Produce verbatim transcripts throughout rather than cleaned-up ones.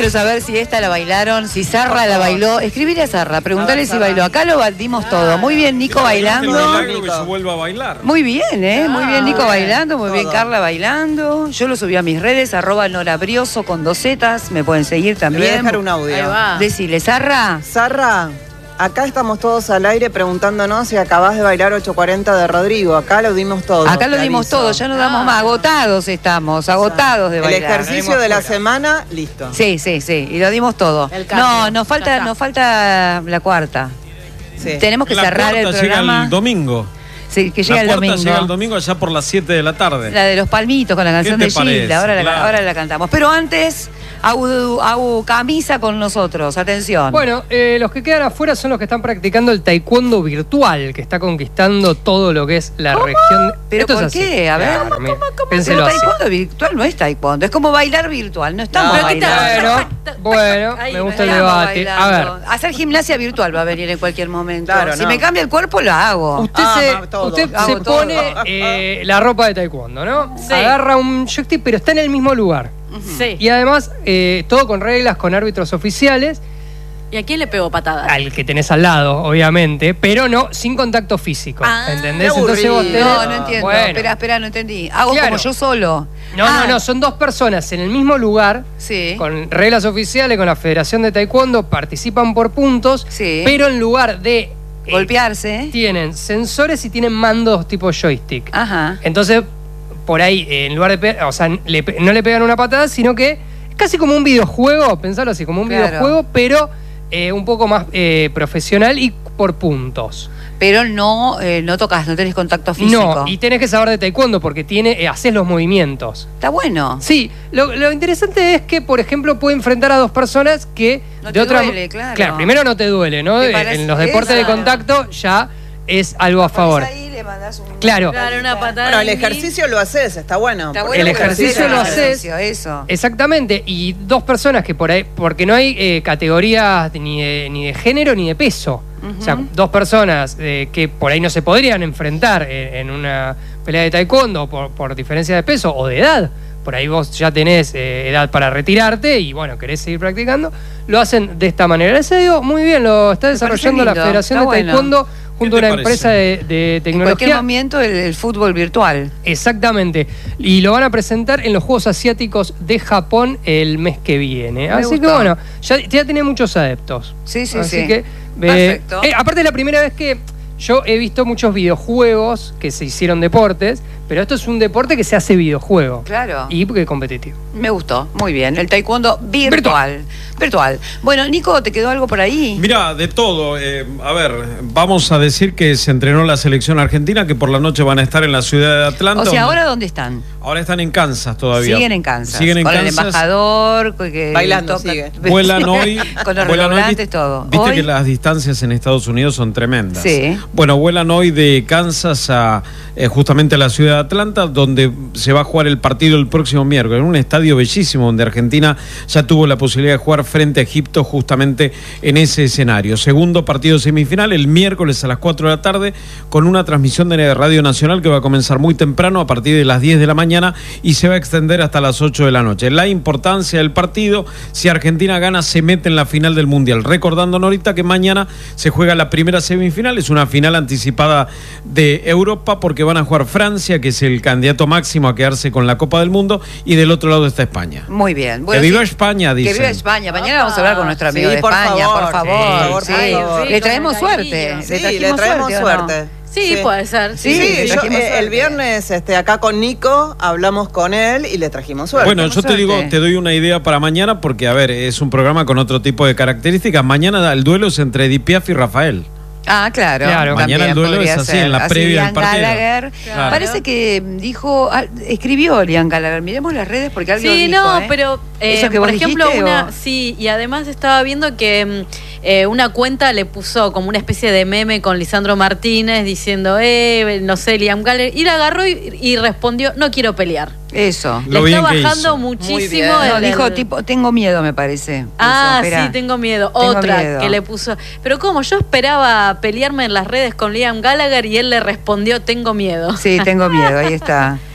quiero saber si esta la bailaron, si Sarra la bailó. Escribile a Sarra, preguntale si bailó. Acá lo dimos todo. Muy bien, Nico bailando. Que se vuelva a bailar. Muy bien, ¿eh? Muy bien, Nico bailando. Muy bien, Carla bailando. Yo lo subí a mis redes, arroba norabrioso con dos zetas. Me pueden seguir también. Te voy a dejar un audio. Ahí va. Decile, Sarra. Sarra, acá estamos todos al aire preguntándonos si acabás de bailar ocho cuarenta de Rodrigo. Acá lo dimos todo. Acá lo dimos todo, ya no damos más. Agotados estamos, agotados de bailar. El ejercicio de la semana, listo. Sí, sí, sí, y lo dimos todo. El cambio, No, nos ya falta, está. nos falta la cuarta. Sí. Tenemos que La cerrar el cuarta programa. llega el domingo. Sí, que llega La el cuarta domingo. llega el domingo allá por las siete de la tarde. La de los palmitos con la canción ¿Qué de te parece? Gilda. Ahora, la, Claro. ahora la cantamos. Pero antes, Au, Au Camisa con nosotros. Atención. Bueno, eh, los que quedan afuera son los que están practicando el taekwondo virtual, que está conquistando todo lo que es la región. de- ¿Pero Esto por es así. qué? A ver. Claro, ¿Cómo, mira, cómo, cómo? pénselo Pero así. taekwondo virtual no es taekwondo. Es como bailar virtual. No estamos No, ¿qué tal? bailando. Bueno, bueno, Ahí me me gusta el Estamos debate. A bailando. ver, Hacer gimnasia virtual va a venir en cualquier momento. Claro, si no. me cambia el cuerpo, lo hago. usted Ah, se, ma- todo. usted Hago se todo. pone eh, la ropa de taekwondo, ¿no? Sí. Agarra un joystick, pero está en el mismo lugar. Sí. Y además, eh, todo con reglas, con árbitros oficiales, ¿Y a quién le pegó patadas? al que tenés al lado, obviamente, pero no sin contacto físico. Ah, ¿Entendés? qué Entonces vos aburrido. tenés. No, no entiendo. Bueno. Espera, espera, no entendí. Hago Claro. como yo solo. No, Ah, no, no, son dos personas en el mismo lugar, Sí. con reglas oficiales, con la Federación de Taekwondo, participan por puntos, Sí. pero en lugar de eh, Golpearse. tienen sensores y tienen mandos tipo joystick. Ajá. Entonces, por ahí, eh, en lugar de pe- o sea, le pe- no le pegan una patada, sino que es casi como un videojuego, pensarlo así, como un Claro. videojuego, pero eh, un poco más eh, profesional y por puntos. Pero no, eh, no tocas, no tenés contacto físico. No, y tenés que saber de taekwondo porque tiene, eh, haces los movimientos. Está bueno. Sí, lo, lo interesante es que, por ejemplo, puede enfrentar a dos personas que No de te otra duele, claro. Claro, primero no te duele, ¿no? Te Eh, parece- En los deportes de Claro. contacto ya es algo a favor. Ahí le mandás un- Claro. Claro, una patada. Bueno, el en mí. ejercicio lo haces, está bueno. Está porque- bueno El que ejercicio haces lo el haces. ejercicio, Eso. Exactamente, y dos personas que por ahí, porque no hay eh, categorías ni de, ni de género ni de peso. O sea, dos personas eh, que por ahí no se podrían enfrentar en, en una pelea de taekwondo por, por diferencia de peso o de edad. Por ahí vos ya tenés eh, edad para retirarte y bueno, querés seguir practicando. Lo hacen de esta manera. Ese digo, muy bien, lo está desarrollando la lindo, Federación está de bueno. Taekwondo junto a ¿Qué una te empresa de, de En cualquier tecnología. momento el, el fútbol virtual. Exactamente. Y lo van a presentar en los Juegos Asiáticos de Japón el mes que viene. Me Así que gustó. bueno, ya, ya tiene muchos adeptos. Sí, sí, Así sí. que, eh, Perfecto. eh, aparte es la primera vez que yo he visto muchos videojuegos que se hicieron deportes, pero esto es un deporte que se hace videojuego. Claro. Y porque competitivo. Me gustó. Muy bien. El taekwondo virtual. Virtual. Bueno, Nico, ¿te quedó algo por ahí? Mira, de todo. eh, a ver, vamos a decir que se entrenó la selección argentina, que por la noche van a estar en la ciudad de Atlanta. O sea, donde- ¿ahora dónde están? ahora están en Kansas todavía. Siguen en Kansas. Siguen en con Kansas. el embajador. Que Bailando, toca- sigue. Vuelan hoy. Con los vuelan hoy, redoblantes, vi- todo. Viste Hoy- que las distancias en Estados Unidos son tremendas. Sí. Bueno, vuelan hoy de Kansas a eh, justamente a la ciudad de Atlanta, donde se va a jugar el partido el próximo miércoles, en un estadio bellísimo, donde Argentina ya tuvo la posibilidad de jugar frente a Egipto justamente en ese escenario. Segundo partido semifinal, el miércoles a las cuatro de la tarde, con una transmisión de Radio Nacional que va a comenzar muy temprano, a partir de las diez de la mañana, y se va a extender hasta las ocho de la noche. La importancia del partido: si Argentina gana, se mete en la final del Mundial. Recordando, Norita, que mañana se juega la primera semifinal, es una final anticipada de Europa, porque van a jugar Francia, que es el candidato máximo a quedarse con la Copa del Mundo, y del otro lado está España. Muy bien. Que Bueno, viva sí, España, dicen. Que viva España. Mañana vamos a hablar con nuestro amigo Sí, de por España, favor, por favor. sí, por Sí. favor. Le Sí, traemos con suerte. cariño. Sí, trajimos le traemos ¿o no? suerte. Sí, puede ser. Sí, Sí, le yo, trajimos eh, suerte. el viernes este, acá con Nico hablamos con él y le trajimos suerte. Bueno, yo te suerte. digo, te doy una idea para mañana, porque, a ver, es un programa con otro tipo de características. Mañana el duelo es entre Edith Piaf y Rafael. Ah, claro. Claro. También Mañana el duelo podría es así, ser. en la Así previa Liam del partido. Gallagher. Claro. Parece que dijo, ah, escribió Liam Gallagher. Miremos las redes porque alguien Sí, lo dijo, no, ¿eh? pero eh, ¿Eso que por vos ejemplo, dijiste, una, o? sí, y además estaba viendo que mm, eh, una cuenta le puso como una especie de meme con Lisandro Martínez diciendo, eh, no sé, Liam Gallagher, y la agarró y, y respondió, no quiero pelear. Eso. Lo Le bien está que bajando hizo. Muy muchísimo. bien. No, el- dijo el- tipo, tengo miedo, me parece. Ah, Puso, espera. sí, tengo miedo. Tengo Otra miedo. que le puso. Pero como yo esperaba pelearme en las redes con Liam Gallagher y él le respondió, tengo miedo. Sí, tengo miedo, ahí está.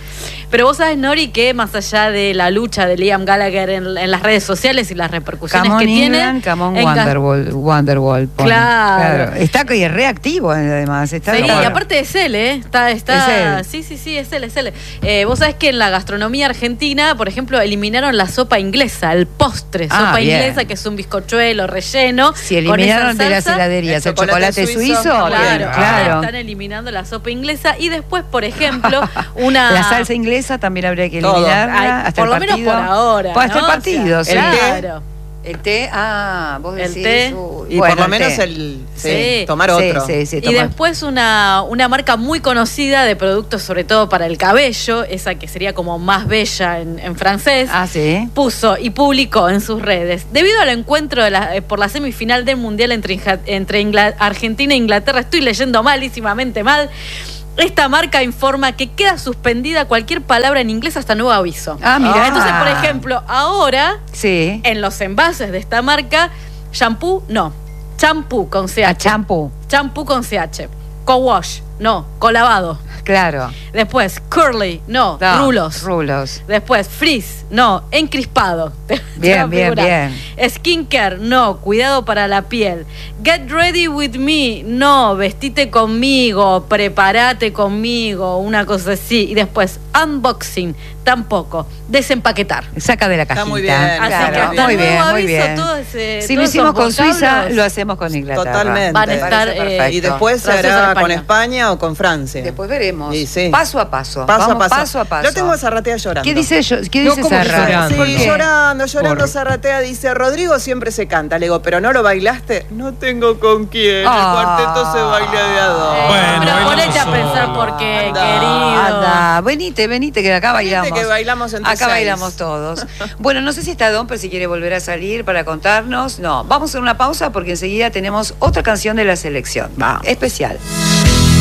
Pero vos sabés, Nori, que más allá de la lucha de Liam Gallagher en, en las redes sociales y las repercusiones Come que on tiene... England, come on en ca- Wonderwall, Wonderwall. pone. Claro. Está que es reactivo además. Está Sí, claro. y aparte es él, ¿eh? Está, está, Es él. Sí, sí, sí, es él, es él. Eh, vos sabés que en la gastronomía argentina, por ejemplo, eliminaron la sopa inglesa, el postre, Ah, sopa bien. inglesa, que es un bizcochuelo relleno. Si con eliminaron esa de las salsa. heladerías el El chocolate chocolate suizo, suizo, bien, Claro, claro. ahora están eliminando la sopa inglesa y después, por ejemplo, una... La salsa inglesa también habría que Todo. eliminarla Ay, hasta por el lo menos partido. por ahora. Pues hasta ¿no? el partido, O sea, sí. claro. El té, ah, vos El decís. té. uy, Y bueno, por lo menos té. el sí, Sí. tomar Sí, otro. sí, sí, Y tomar. después una, una marca muy conocida de productos, sobre todo para el cabello, esa que sería como más bella en, en francés, Ah, sí. puso y publicó en sus redes: debido al encuentro de la, eh, por la semifinal del Mundial entre, Inja- entre Ingla- Argentina e Inglaterra, estoy leyendo malísimamente mal, esta marca informa que queda suspendida cualquier palabra en inglés hasta nuevo aviso. Ah, mira. Entonces, por ejemplo, ahora Sí. en los envases de esta marca, shampoo, no, champú con C A H. champú, Champú con C H. Co-wash, no, colavado. claro. Después, curly, no, No, rulos. Rulos. Después, frizz, no, encrispado. Te- te Bien, va a bien, figurar. bien. Skincare, no, cuidado para la piel. Get ready with me, no, vestite conmigo, prepárate conmigo, una cosa así. Y después, unboxing, tampoco. Desempaquetar. Saca de la Está cajita. muy bien, Así Claro, que hasta muy nuevo bien, muy aviso, bien. todo ese- Si lo todos hicimos esos con Suiza, vocablos lo hacemos con Inglaterra. Totalmente. Van a Me estar, parece eh, perfecto. Y después se Francesa, hará España. con España o con Francia. Después veremos. Y sí. Paso a paso. Paso Vamos a paso. paso a paso. Yo tengo a Zarratea llorando. ¿Qué dice, yo, qué No, dice ¿cómo Zarra? llorando? ¿Por Sí, qué? llorando, llorando, Por- Zarratea dice: Rodrigo siempre se canta. Le digo, ¿pero no lo bailaste? No tengo con quién. Ah. El cuarteto se baila de a dos. Eh, Bueno, pero bailamos ponete a solo. pensar por qué, Anda. querido. Anda, venite, venite, que acá Venite bailamos. que bailamos entre Acá seis. bailamos todos. Bueno, no sé si está Don, pero si quiere volver a salir para contarnos. No, vamos a hacer una pausa porque enseguida tenemos otra canción de la selección. Va. Especial.